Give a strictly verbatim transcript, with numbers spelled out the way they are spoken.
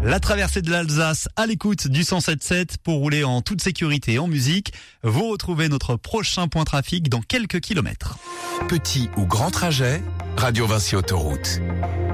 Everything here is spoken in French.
La traversée de l'Alsace à l'écoute du cent sept sept pour rouler en toute sécurité en musique. Vous retrouvez notre prochain point trafic dans quelques kilomètres. Petit ou grand trajet, Radio Vinci Autoroute.